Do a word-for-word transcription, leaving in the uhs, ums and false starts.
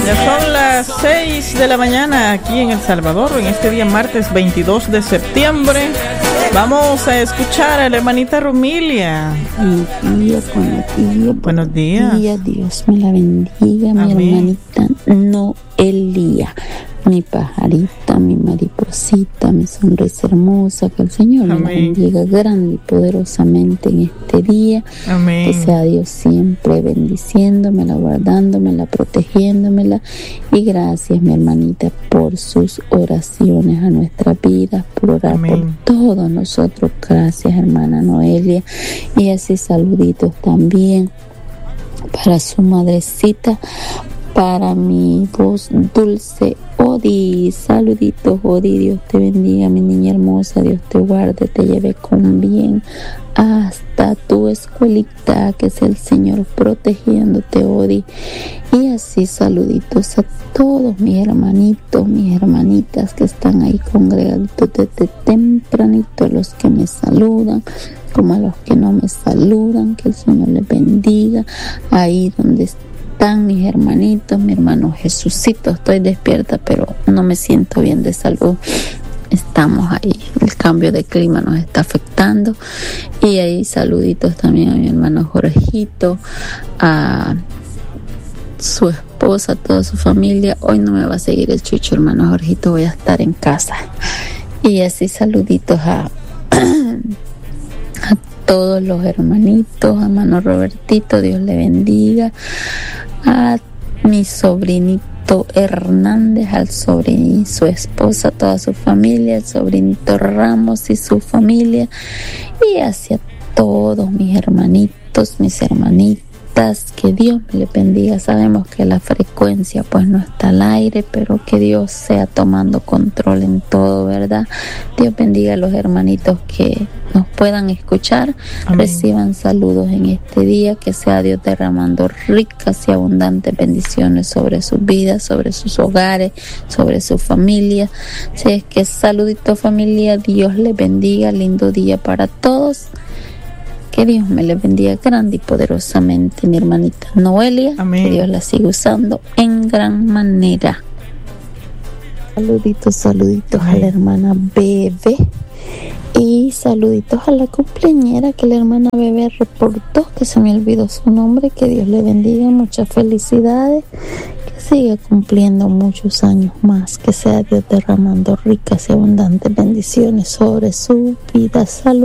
Ya son las seis de la mañana aquí en El Salvador, en este día martes veintidós de septiembre. Vamos a escuchar a la hermanita Romilia. Buenos días, buenos días. Buenos días. días. Dios me la bendiga, mi Amén. hermanita Noelia, mi pajarita, mi mariposita, mi sonrisa hermosa. Que el Señor me la Amén. bendiga grande y poderosamente en este día. Amén. Que sea Dios siempre bendiciéndomela, guardándomela, protegiéndomela. Y gracias, mi hermanita, por sus oraciones a nuestra vida, por orar Amén. por todos nosotros. Gracias, hermana Noelia. Y así saluditos también para su madrecita, para mi voz dulce Odi. Saluditos, Odi. Dios te bendiga, mi niña hermosa. Dios te guarde, te lleve con bien hasta tu escuelita, que es el Señor protegiéndote, Odi. Y así saluditos a todos mis hermanitos, mis hermanitas que están ahí congregaditos desde tempranito, a los que me saludan como a los que no me saludan. Que el Señor les bendiga ahí donde están mis hermanitos, mi hermano Jesucito. Estoy despierta, pero no me siento bien de salud. Estamos ahí, el cambio de clima nos está afectando. Y ahí saluditos también a mi hermano Jorgito, a su esposa, a toda su familia. Hoy no me va a seguir el chucho, hermano Jorgito, voy a estar en casa. Y así saluditos a a todos los hermanitos, a hermano Robertito, Dios le bendiga, a mi sobrinito Hernández, al sobrinito y su esposa, toda su familia, al sobrinito Ramos y su familia, y hacia todos mis hermanitos, mis hermanitas, que Dios me le bendiga. Sabemos que la frecuencia pues no está al aire, pero que Dios sea tomando control en todo, ¿verdad? Dios bendiga a los hermanitos que nos puedan escuchar. Amén. Reciban saludos en este día, que sea Dios derramando ricas y abundantes bendiciones sobre sus vidas, sobre sus hogares, sobre su familia. Si es que saludito, familia, Dios les bendiga, lindo día para todos. Que Dios me les bendiga grande y poderosamente, mi hermanita Noelia. Amén. Que Dios la siga usando en gran manera. Saluditos, saluditos. Amén. A la hermana Bebe. Y saluditos a la cumpleañera, que la hermana Bebe reportó, que se me olvidó su nombre. Que Dios le bendiga, muchas felicidades, que siga cumpliendo muchos años más, que sea Dios derramando ricas y abundantes bendiciones sobre su vida. Salud.